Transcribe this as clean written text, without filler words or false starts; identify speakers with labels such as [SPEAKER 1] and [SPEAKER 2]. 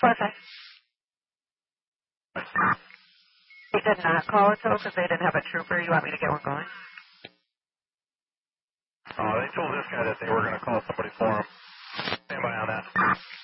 [SPEAKER 1] Perfect. They did not call a tow because they didn't have a trooper. You want me to get one going?
[SPEAKER 2] They told this guy that they were going to call somebody for him. Stand by on that.